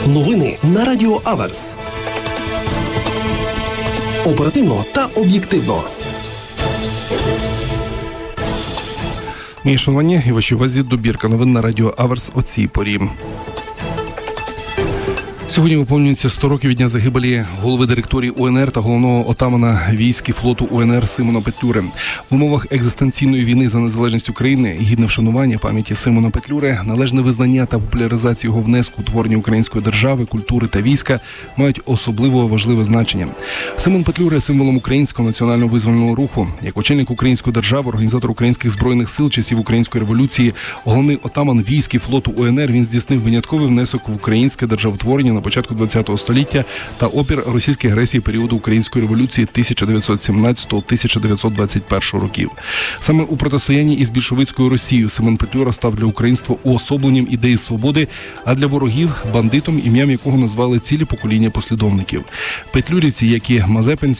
Новини на Радіо Аверс. Оперативно та об'єктивно. Мої шановані і вашій увазі добірка новин на Радіо Аверс о цій порі. Сьогодні виповнюється 100 років від дня загибелі голови директорії УНР та головного отамана військ і флоту УНР Симона Петлюри. В умовах екзистенційної війни за незалежність України гідне вшанування пам'яті Симона Петлюри, належне визнання та популяризація його внеску у творення української держави, культури та війська мають особливо важливе значення. Симон Петлюра – символом українського національного визвольного руху. Як очільник української держави, організатор українських збройних сил часів української революції, головний отаман військ і флоту УНР, він здійснив винятковий внесок в українське державотворення на початку ХХ століття та опір російській агресії періоду української революції 1917-1921 років. Саме у протистоянні із більшовицькою Росією Симон Петлюра став для українства уособленням ідеї свободи, а для ворогів – бандитом, ім'ям якого назвали цілі покоління послідовників. Петлюрівці, як і мазепинці,